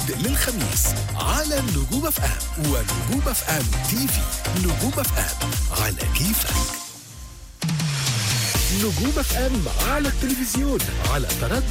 الحد للخميس على نجوم اف ام ونجوم اف ام تي في. نجوم اف ام على كيفك. نجوم اف ام على التلفزيون على تردد